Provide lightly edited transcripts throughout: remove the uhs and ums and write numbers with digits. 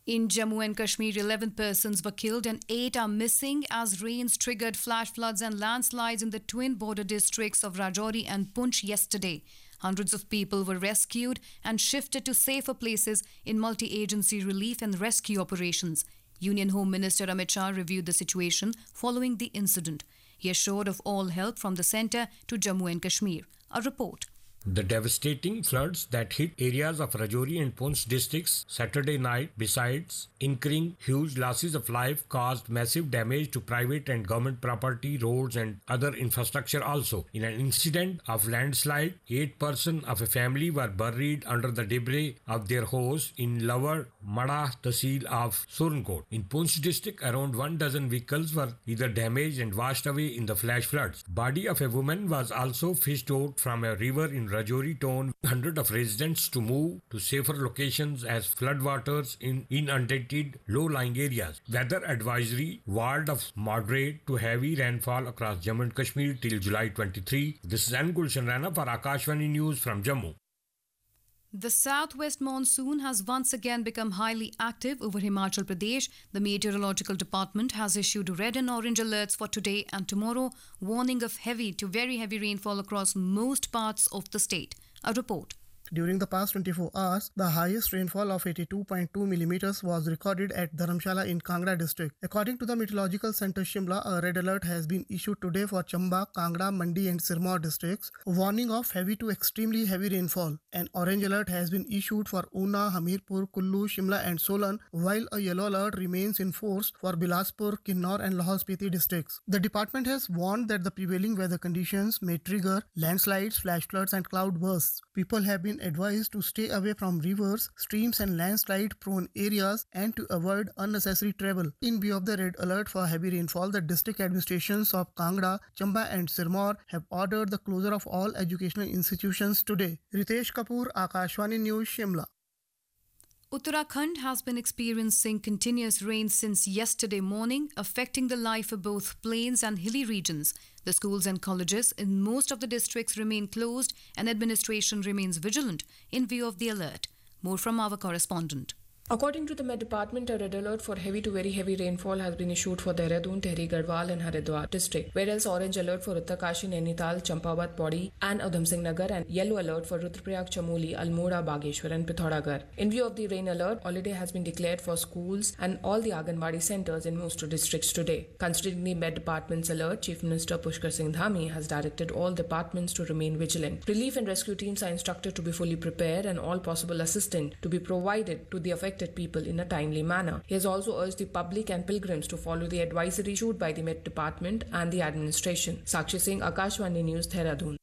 In Jammu and Kashmir, 11 persons were killed and 8 are missing as rains triggered flash floods and landslides in the twin border districts of Rajouri and Poonch yesterday. Hundreds of people were rescued and shifted to safer places in multi-agency relief and rescue operations. Union Home Minister Amit Shah reviewed the situation following the incident. He assured of all help from the centre to Jammu and Kashmir. A report. The devastating floods that hit areas of Rajouri and Poonch districts Saturday night, besides incurring huge losses of life, caused massive damage to private and government property, roads and other infrastructure also. In an incident of landslide, 8 persons of a family were buried under the debris of their house in Lower Mada Tahsil of Surankot. In Poonch district, around 12 vehicles were either damaged and washed away in the flash floods. Body of a woman was also fished out from a river in Rajouri town. Hundreds of residents to move to safer locations as floodwaters in inundated low-lying areas. Weather advisory warned of moderate to heavy rainfall across Jammu and Kashmir till July 23. This is N. Gulshan Rana for Akashvani News from Jammu. The southwest monsoon has once again become highly active over Himachal Pradesh. The Meteorological Department has issued red and orange alerts for today and tomorrow, warning of heavy to very heavy rainfall across most parts of the state. A report. During the past 24 hours, the highest rainfall of 82.2 millimeters was recorded at Dharamshala in Kangra district. According to the Meteorological Center Shimla, a red alert has been issued today for Chamba, Kangra, Mandi and Sirmaur districts, warning of heavy to extremely heavy rainfall. An orange alert has been issued for Una, Hamirpur, Kullu, Shimla and Solan, while a yellow alert remains in force for Bilaspur, Kinnor and Lahore Spiti districts. The department has warned that the prevailing weather conditions may trigger landslides, flash floods and cloud bursts. People have been advised to stay away from rivers, streams and landslide-prone areas and to avoid unnecessary travel. In view of the red alert for heavy rainfall, the district administrations of Kangra, Chamba and Sirmaur have ordered the closure of all educational institutions today. Ritesh Kapoor, Akashvani News, Shimla. Uttarakhand has been experiencing continuous rain since yesterday morning, affecting the life of both plains and hilly regions. The schools and colleges in most of the districts remain closed and administration remains vigilant in view of the alert. More from our correspondent. According to the Met Department, a red alert for heavy to very heavy rainfall has been issued for Dehradun, Tehri Garhwal and Haridwar district, whereas orange alert for Uttarkashi, Nainital, Champawat, Pauri and Udham Singh Nagar and yellow alert for Rudraprayag, Chamoli, Almora, Bageshwar and Pithoragarh. In view of the rain alert, holiday has been declared for schools and all the Anganwadi centers in most districts today. Considering the Met Department's alert, Chief Minister Pushkar Singh Dhami has directed all departments to remain vigilant. Relief and rescue teams are instructed to be fully prepared and all possible assistance to be provided to the affected people in a timely manner. He has also urged the public and pilgrims to follow the advisory issued by the Met Department and the administration. Sakshi Singh, Akashvani News, Dehradun.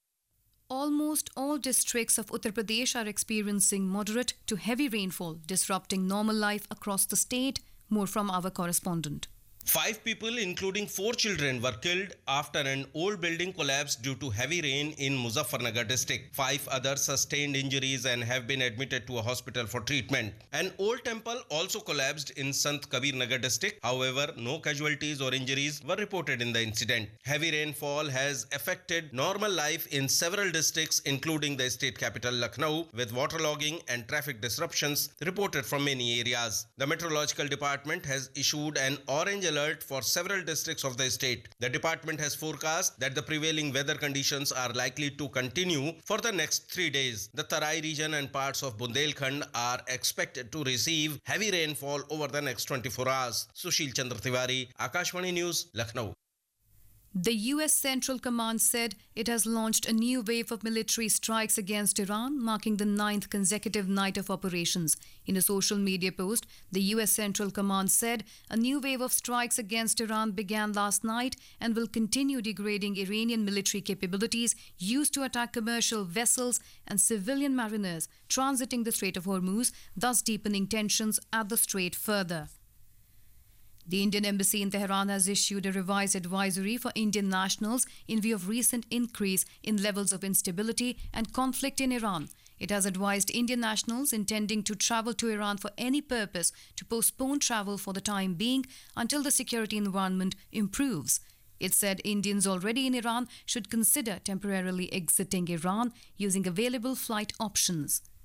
Almost all districts of Uttar Pradesh are experiencing moderate to heavy rainfall, disrupting normal life across the state. More from our correspondent. 5 people, including 4 children, were killed after an old building collapsed due to heavy rain in Muzaffarnagar district. 5 others sustained injuries and have been admitted to a hospital for treatment. An old temple also collapsed in Sant Kabir Nagar district. However, no casualties or injuries were reported in the incident. Heavy rainfall has affected normal life in several districts, including the state capital Lucknow, with waterlogging and traffic disruptions reported from many areas. The Meteorological Department has issued an orange alert for several districts of the state. The department has forecast that the prevailing weather conditions are likely to continue for the next 3 days. The Tarai region and parts of Bundelkhand are expected to receive heavy rainfall over the next 24 hours. Sushil Chandra Tiwari, Akashvani News, Lucknow. The US Central Command said it has launched a new wave of military strikes against Iran, marking the 9th consecutive night of operations. In a social media post, the US Central Command said a new wave of strikes against Iran began last night and will continue degrading Iranian military capabilities used to attack commercial vessels and civilian mariners transiting the Strait of Hormuz, thus deepening tensions at the strait further. The Indian Embassy in Tehran has issued a revised advisory for Indian nationals in view of recent increase in levels of instability and conflict in Iran. It has advised Indian nationals intending to travel to Iran for any purpose to postpone travel for the time being until the security environment improves. It said Indians already in Iran should consider temporarily exiting Iran using available flight options.